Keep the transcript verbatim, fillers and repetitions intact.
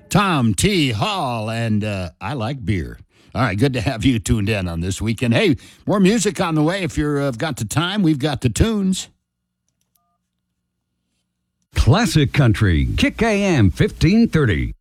Tom T. Hall, and uh, I like beer. All right, good to have you tuned in on this weekend. Hey, more music on the way. If you've uh, got the time, we've got the tunes. Classic Country, Kick A M fifteen thirty.